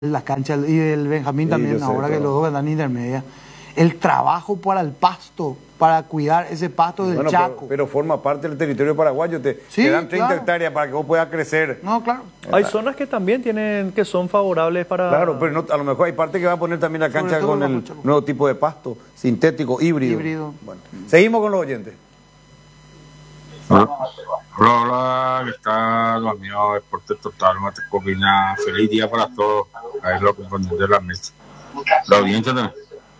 la cancha y del Benjamín Sí, también, yo sé ahora que todo. los dos andan intermedia. El trabajo para el pasto, para cuidar ese pasto del Bueno, Chaco. pero forma parte del territorio paraguayo. Sí, te dan 30 claro. hectáreas para que vos puedas crecer. No, claro. Hay zonas que también que son favorables para... Claro, pero a lo mejor hay parte que va a poner también la Sobre cancha todo con bajo el el Chaco. nuevo tipo de pasto, sintético, híbrido. Híbrido. Bueno, seguimos con los oyentes. Hola, ¿qué tal? Los amigos de Deporte Total, Matecopina. Feliz día para todos. Ahí los compañeros de la mesa. La audiencia también.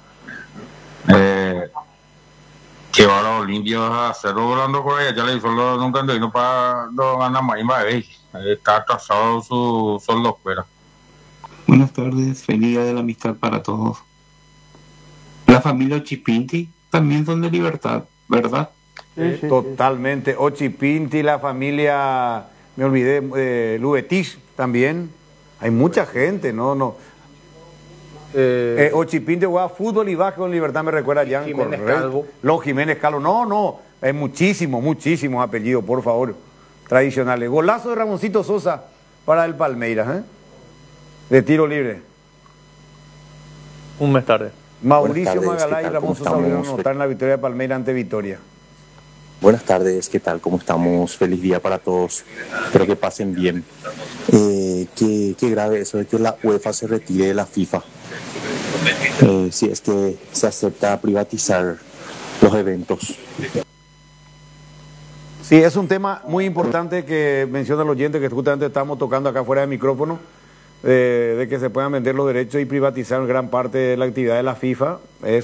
Que va a los Olimpios a hacerlo volando por ahí. Ya le hizo nunca vino para los ganar más. Ahí está atrasado su sueldo fuera. Buenas tardes, feliz día de la amistad para todos. La familia Chipinti también son de Libertad, ¿verdad? Sí. Totalmente. Ochipinti, la familia, me olvidé, Lubetich también. Hay mucha gente, no. Ochipinti juega fútbol y básquet con Libertad, me recuerda a Jan Jiménez Correa. Calvo. Los Jiménez Calvo. No. Hay muchísimos apellidos, por favor. Tradicionales. Golazo de Ramoncito Sosa para el Palmeiras, De tiro libre. Un mes tarde. Mauricio Buenas tardes, Magalá ¿qué y tal? Ramón ¿Cómo Sosa volvieron a estamos? anotar en la victoria de Palmeiras ante Vitoria. Buenas tardes, ¿qué tal? ¿Cómo estamos? Feliz día para todos. Espero que pasen bien. Qué grave eso de que la UEFA se retire de la FIFA. Si es que se acepta privatizar los eventos. Sí, es un tema muy importante que menciona el oyente, que justamente estamos tocando acá fuera de micrófono, de que se puedan vender los derechos y privatizar gran parte de la actividad de la FIFA.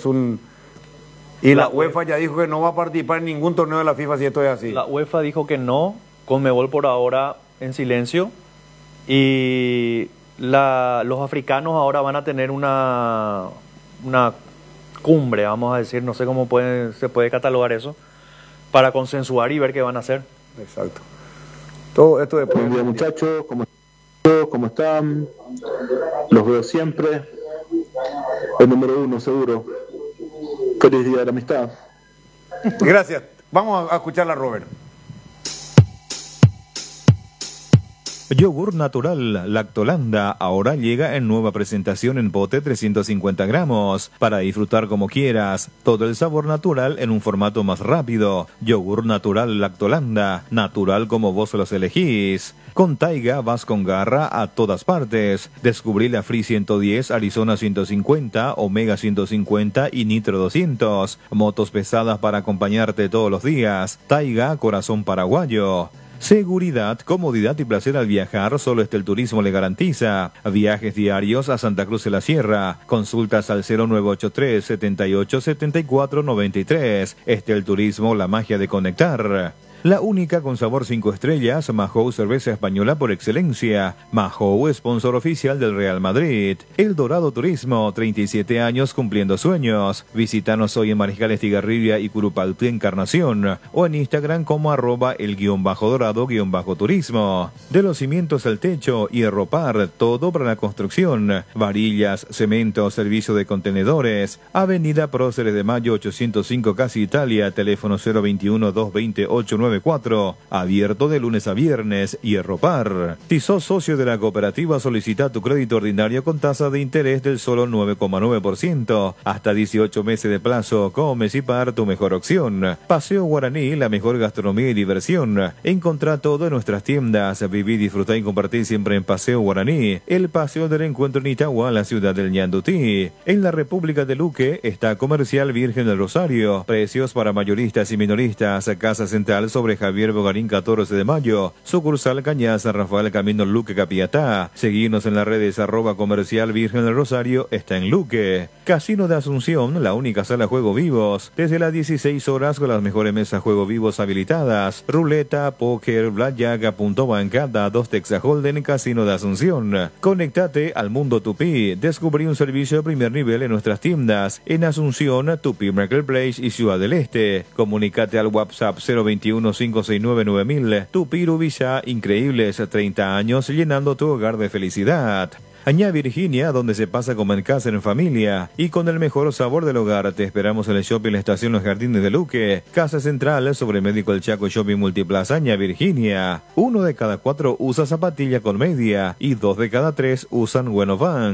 Y la UEFA ya dijo que no va a participar en ningún torneo de la FIFA si esto es así. La UEFA dijo que no, Conmebol por ahora en silencio, y los africanos ahora van a tener una cumbre, vamos a decir, no sé cómo se puede catalogar eso, para consensuar y ver qué van a hacer. Exacto. Todo esto después. Buen día, muchachos, ¿cómo están? Los veo siempre. El número 1 seguro. Feliz día de la amistad. Gracias. Vamos a escucharla, Robert. Yogur natural Lactolanda ahora llega en nueva presentación en pote 350 gramos para disfrutar como quieras. Todo el sabor natural en un formato más rápido. Yogur natural Lactolanda, natural como vos los elegís. Con Taiga vas con garra a todas partes. Descubrí la Free 110, Arizona 150, Omega 150 y Nitro 200. Motos pesadas para acompañarte todos los días. Taiga, corazón paraguayo. Seguridad, comodidad y placer al viajar, solo Estel Turismo le garantiza. Viajes diarios a Santa Cruz de la Sierra. Consultas al 0983 78 74 93. Estel Turismo, la magia de conectar. La única con sabor 5 estrellas, Mahou cerveza española por excelencia. Mahou, sponsor oficial del Real Madrid. El Dorado Turismo, 37 años cumpliendo sueños. Visítanos hoy en Mariscal Estigarribia y Curupalpí Encarnación, o en Instagram como @el_dorado_turismo. De los cimientos al techo, Hierropar, todo para la construcción. Varillas, cemento, servicio de contenedores. Avenida Próceres de Mayo 805 Casi Italia, teléfono 021 220 894, abierto de lunes a viernes. Hierropar. Si sos socio de la cooperativa, solicita tu crédito ordinario con tasa de interés del solo 9,9%, hasta 18 meses de plazo. Comecipar, tu mejor opción. Paseo Guaraní, la mejor gastronomía y diversión. Encontrá todo en nuestras tiendas. Viví, disfrutá y compartí siempre en Paseo Guaraní, el paseo del encuentro en Itagua, la ciudad del Ñandutí. En la República de Luque está Comercial Virgen del Rosario. Precios para mayoristas y minoristas. Casa Central sobre Javier Bogarín 14 de mayo. Sucursal Cañaza, Rafael Camino Luque Capiatá. Seguirnos en las redes @Comercial Virgen del Rosario, está en Luque. Casino de Asunción, la única sala juego vivos. Desde las 16 horas con las mejores mesas juego vivos habilitadas. Ruleta, póker, blackjack, punto banca, dados, Texas Holden, Casino de Asunción. Conectate al mundo Tupí. Descubrí un servicio de primer nivel en nuestras tiendas. En Asunción, Tupí Marketplace y Ciudad del Este. Comunicate al WhatsApp 021 569 9000. Tupí Villa, increíbles 30 años llenando tu hogar de felicidad. Añá Virginia, donde se pasa como en casa en familia y con el mejor sabor del hogar. Te esperamos en el shopping La Estación Los Jardines de Luque. Casa Central sobre Médico El Chaco Shopping Multiplaza Añá Virginia. 1 de cada 4 usa zapatilla con media y 2 de cada 3 usan Bueno Van.